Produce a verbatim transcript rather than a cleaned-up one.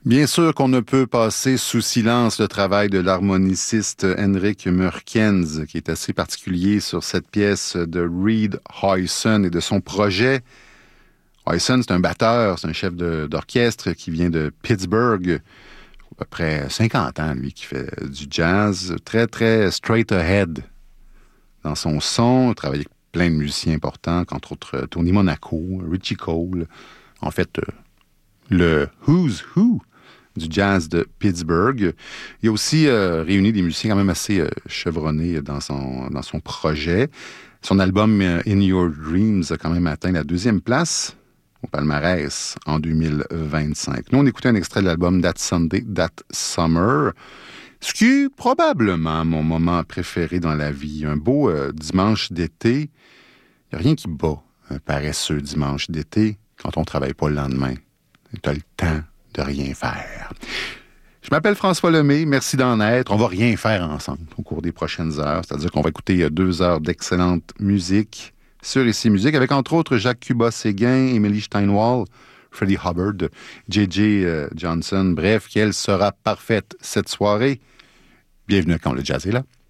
Bien sûr qu'on ne peut passer sous silence le travail de l'harmoniciste Henrik Mørkens, qui est assez particulier sur cette pièce de Reed Huyson et de son projet. Huyson, c'est un batteur, c'est un chef de, d'orchestre qui vient de Pittsburgh, à peu près cinquante ans, lui, qui fait du jazz, très, très straight ahead dans son son. Il travaille avec plein de musiciens importants, entre autres Tony Monaco, Richie Cole, en fait, le Who's Who du jazz de Pittsburgh. Il a aussi euh, réuni des musiciens quand même assez euh, chevronnés dans son, dans son projet. Son album euh, In Your Dreams a quand même atteint la deuxième place au palmarès en deux mille vingt-cinq. Nous, on écoutait un extrait de l'album That Sunday, That Summer, ce qui est probablement mon moment préféré dans la vie. Un beau euh, dimanche d'été. Il n'y a rien qui bat un paresseux dimanche d'été quand on ne travaille pas le lendemain. Tu as le temps de rien faire. Je m'appelle François Lemay, merci d'en être. On va rien faire ensemble au cours des prochaines heures, c'est-à-dire qu'on va écouter deux heures d'excellente musique sur Ici Musique, avec entre autres Jacques Cuba-Séguin, Emily Steinwall, Freddie Hubbard, J J euh, Johnson. Bref, qu'elle sera parfaite cette soirée. Bienvenue quand le jazz est là.